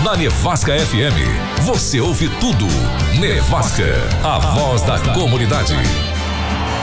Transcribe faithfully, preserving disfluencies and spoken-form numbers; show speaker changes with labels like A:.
A: Na Nevasca F M, você ouve tudo. Nevasca, a voz da comunidade.